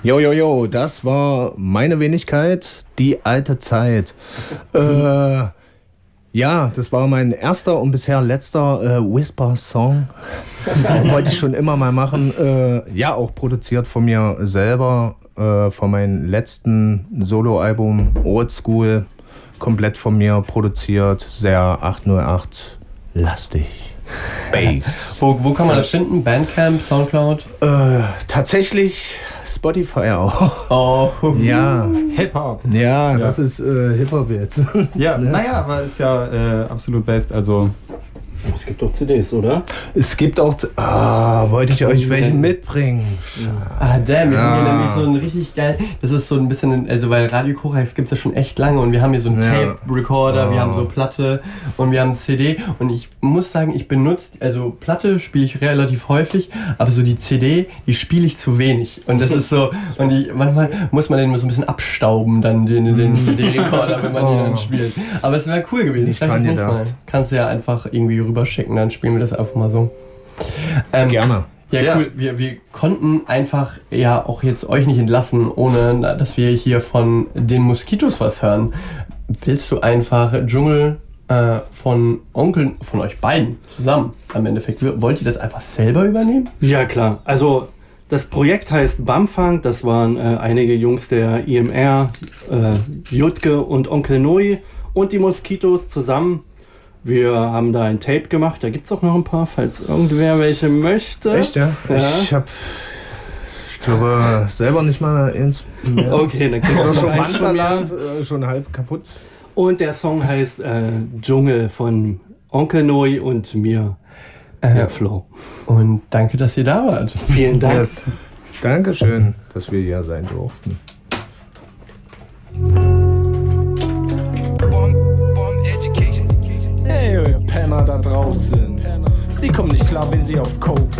Jo, das war meine Wenigkeit, die alte Zeit. Ja, das war mein erster und bisher letzter Whisper-Song. Wollte ich schon immer mal machen. Ja, auch produziert von mir selber, von meinem letzten Soloalbum Old School. Komplett von mir produziert, sehr 808-lastig. Bass. Wo kann man das finden? Bandcamp, Soundcloud? Tatsächlich Spotify auch. Oh. Ja. Hip-Hop. Ja, das ist Hip-Hop jetzt. Ja, naja, aber ist ja absolut best, also... Es gibt auch CDs, oder? Es gibt auch... wollte ich euch welche mitbringen. Damn, wir haben hier nämlich so ein richtig geil... Das ist so ein bisschen... Also, weil Radio Korax gibt es ja schon echt lange und wir haben hier so einen Tape-Recorder, wir haben so Platte und wir haben CD und ich muss sagen, ich benutze... Also, Platte spiele ich relativ häufig, aber so die CD, die spiele ich zu wenig. Und das ist so... Und manchmal muss man den so ein bisschen abstauben, dann den CD-Recorder, wenn man den dann spielt. Aber es wäre cool gewesen. Nicht dran gedacht. Kannst du ja einfach irgendwie rüberschicken, dann spielen wir das einfach mal so. Gerne. Ja, cool. Wir konnten einfach ja auch jetzt euch nicht entlassen, ohne dass wir hier von den Moskitos was hören. Willst du einfach Dschungel von Onkel, von euch beiden zusammen am Endeffekt, wollt ihr das einfach selber übernehmen? Ja, klar. Also das Projekt heißt Bamfang, das waren einige Jungs der IMR, Jutke und Onkel Noi und die Moskitos zusammen. Wir haben da ein Tape gemacht, da gibt es auch noch ein paar, falls irgendwer welche möchte. Echt, ja? Ich glaube, selber nicht mal eins mehr. Okay, dann kriegst du schon noch eins von mir. Bandsalat, schon halb kaputt. Und der Song heißt Dschungel von Onkel Noi und mir, Flo. Und danke, dass ihr da wart. Vielen Dank. Yes. Dankeschön, dass wir hier sein durften. Hey, ihr Penner da draußen. Sie kommen nicht klar, wenn sie auf Coke